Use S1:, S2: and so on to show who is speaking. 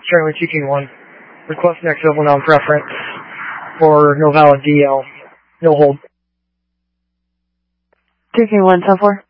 S1: Charlie TK1. Request next level non-preference for no valid DL. No hold.
S2: TK1, 10-4.